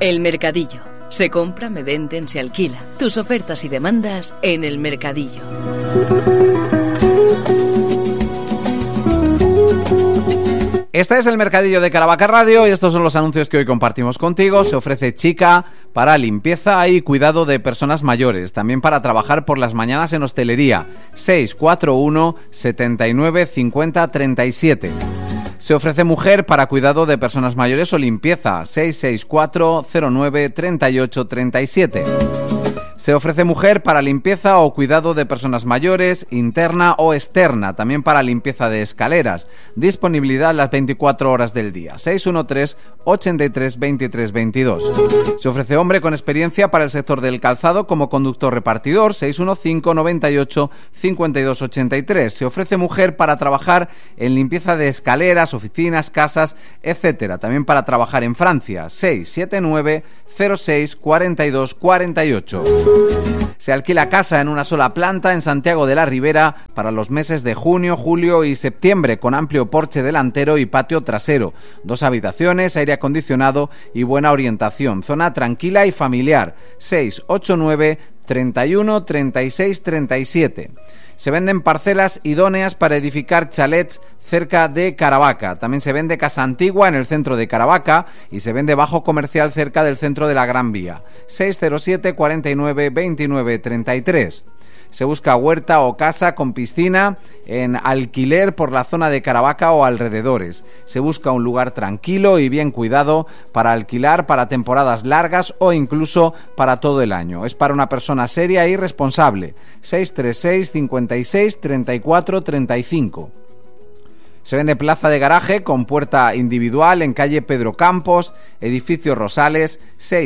El Mercadillo. Se compra, me venden, se alquila. Tus ofertas y demandas en El Mercadillo. Este es El Mercadillo de Caravaca Radio y estos son los anuncios que hoy compartimos contigo. Se ofrece chica para limpieza y cuidado de personas mayores, también para trabajar por las mañanas en hostelería. 641 79 50 37. Se ofrece mujer para cuidado de personas mayores o limpieza. 664 09 38 37. Se ofrece mujer para limpieza o cuidado de personas mayores, interna o externa, también para limpieza de escaleras. Disponibilidad las 24 horas del día. 613 83 23 22. Se ofrece hombre con experiencia para el sector del calzado como conductor repartidor. 615 98 52 83. Se ofrece mujer para trabajar en limpieza de escaleras, oficinas, casas, etcétera. También para trabajar en Francia. 679 06 42 48. Se alquila casa en una sola planta en Santiago de la Ribera para los meses de junio, julio y septiembre, con amplio porche delantero y patio trasero, 2 habitaciones, aire acondicionado y buena orientación, zona tranquila y familiar. 689 31 36 37. Se venden parcelas idóneas para edificar chalets cerca de Caravaca. También se vende casa antigua en el centro de Caravaca y se vende bajo comercial cerca del centro de la Gran Vía. 607 49 29 33. Se busca huerta o casa con piscina en alquiler por la zona de Caravaca o alrededores. Se busca un lugar tranquilo y bien cuidado para alquilar para temporadas largas o incluso para todo el año. Es para una persona seria y responsable. 636 56 34 35. Se vende plaza de garaje con puerta individual en calle Pedro Campos, edificio Rosales,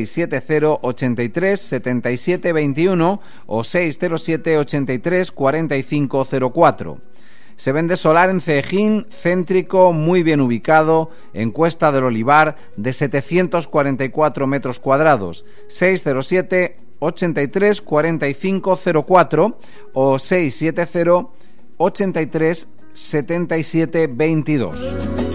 670 83 77 21 o 607 83 45 04. Se vende solar en Cejín, céntrico, muy bien ubicado, en Cuesta del Olivar, de 744 metros cuadrados, 607 83 45 04 o 670 83 77 22.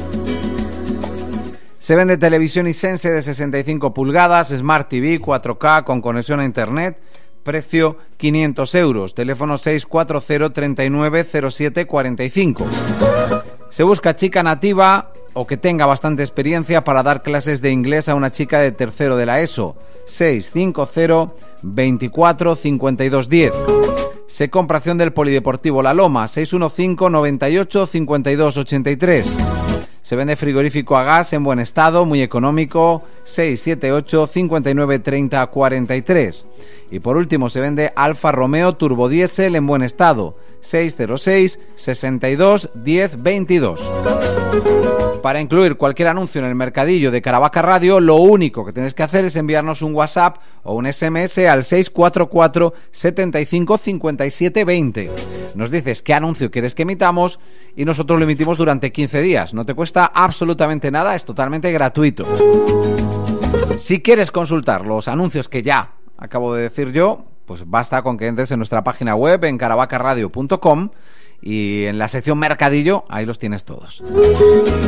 Se vende televisión Hisense de 65 pulgadas, Smart TV 4K con conexión a internet, precio 500 euros, teléfono 640 39 07 45. Se busca chica nativa o que tenga bastante experiencia para dar clases de inglés a una chica de tercero de la ESO. 650 24 52 10. Se compra acción del Polideportivo La Loma. 615 98 52 83. Se vende frigorífico a gas en buen estado, muy económico, 678 59 30 43. Y por último se vende Alfa Romeo Turbo Diesel en buen estado, 606 62 10 22. Para incluir cualquier anuncio en el Mercadillo de Caravaca Radio, lo único que tienes que hacer es enviarnos un WhatsApp o un SMS al 644 75 57 20. Nos dices qué anuncio quieres que emitamos y nosotros lo emitimos durante 15 días. No te cuesta absolutamente nada, es totalmente gratuito. Si quieres consultar los anuncios que ya acabo de decir yo, pues basta con que entres en nuestra página web en caravacaradio.com y en la sección Mercadillo, ahí los tienes todos.